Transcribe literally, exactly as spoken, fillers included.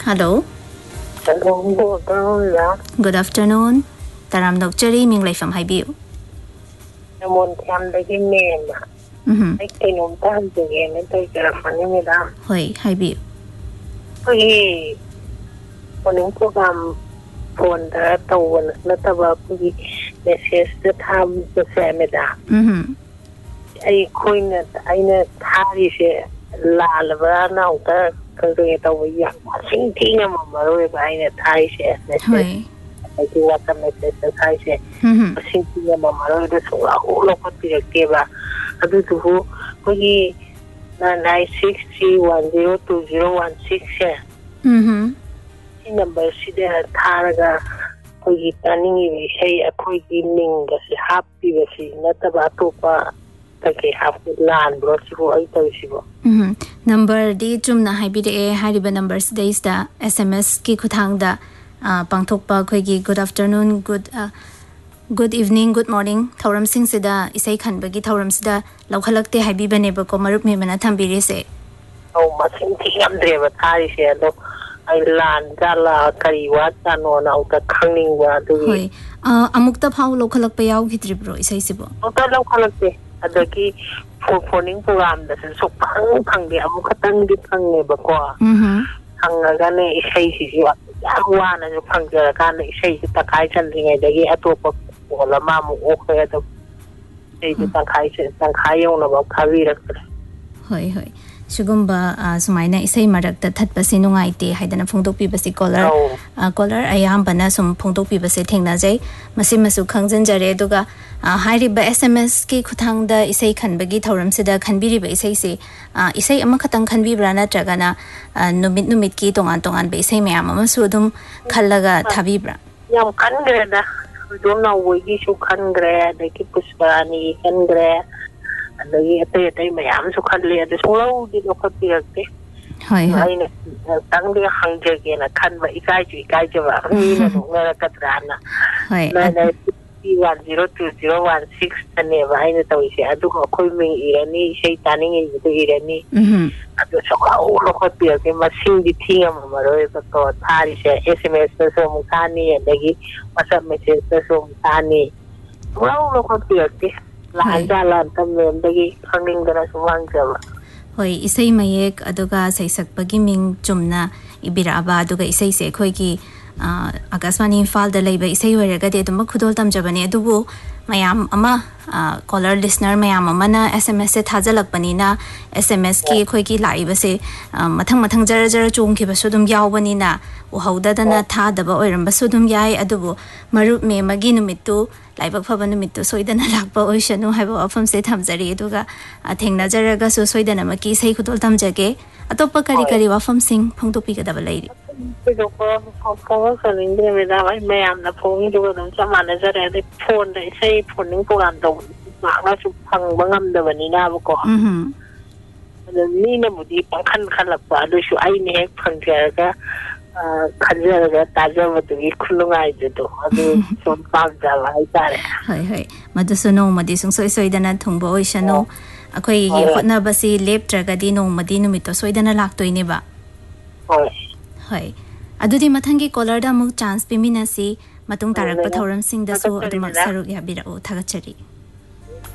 Hello. Hello, Good afternoon. Taram Dokchari Ming Lai from Haibiu. I'm on time the name. Mhm. I came on time again and take care of money, madam. Hoi, Haibiu. Hey, morning program phone the tone, not about the message the time the family. Mhm. I coin it, I know Tarish La Lavrana, the Korea over young. I think I'm a Maroy by a Tarish message. Hoi. I do what the message that I say. Mhm. I think I'm a Maroy, so all of the Geva. I do to who we nine six three one zero two zero one six. Mhm. Number she there Taraga. We planning say a quick evening, happy with she, not about to. Okay, have to learn, bro. Mhm. Number di chum na haibide e hariba numbers days da S M S ki kuthang da pangthokpa khoi gi good afternoon, good uh, good evening, good morning. Thoram sing sida isai khanba gi thoram sida laukhalakte haibi bane ba ko marup me bana thambiri se. Oh, masing ti am dreva thari se do. I learn jala kari wa tano na uta khangning wa do. Hoi. Uh, amukta phau laukhalak pa yaw gitri bro isai sibo. Uta laukhalakte. Adagi for phoning program da sen sok phang phang de amu khatang di phang ne ba ko. Mhm. Hangaga ne isai si si wa wa na jo phang jara ka ne isai si takai chan ringai dagi atopa wala ma mu o khe da ei di takai se takai yong na ba khawi rak. Hoi hoi. Sugumba sumaina isai marak ta that pasi nungai te haidana phongdok pi basi caller caller ayam bana sum phongdok pi basi thengna jai masi masu khangjan jare duga hairi ba S M S ki khuthang da isai khanbagi thoram sida khanbiri ba isai se isai ama khatang khanbi brana tragana numit numit ki tongan tongan ba isai mayam ama su dum khallaga thabi bra yam kangre da dum na wogi su kangre da ki pusbani kangre adagi ate ate mayam su khanle da solo di lo khapirte hoi hoi ai ne tang de hangje ge na khan ba ikai ju ikai ju ba ni na no na katrana hoi na na one zero two zero one six ne ba ai ne tawi se adu ko khoi ming irani sei taning i de irani mhm adu so ka o lo khapirte ma sing di thinga ma maro ba to thari se S M S so mu thani adagi WhatsApp message so mu thani lo lo khapirte la jala tamem dagi khangning dana suwang jaba hoi isai mayek aduga saisak pagi ming chumna ibira aba aduga isai se khoi ki Akaswani Imphal da leiba isai weraga de dum khudol tamjabani adubu mayam ama caller listener mayam amana S M S se thajalakpani na S M S ki khoi ki laiba se mathang mathang jar jar chong ki basudum yawbani na uhauda dana tha daba oiram basudum yai adubu marup me magi numittu laibak phaba numittu soidana lakpa oishanu haiba afam se thamjari aduga thengna jaraga so soidana maki sei khudol tamjage atoppa kari kari wafam sing phongtopi gadaba lairi Pero ko ko ko ning de me da mai me am na phone du dum sa man na jare de phone de sei phone ning program do ma na su phang bangam da bani na ba ko mhm ni na mu di pang khan khan la pa do su ai ne phang ja ga khan ja ga ta ja ma tu gi khulungai de do adu som pa ja la ai tare hoi hoi madusuno madi sung soi soi dana thungbo oishano akhoi gi hotna basi lep traga di no madi numito soidana laktoine ba hoi hoi adudi mathangi caller da mu chance piminasi matung tarak pathoram sing da so adumak saruk ya bira o thagachari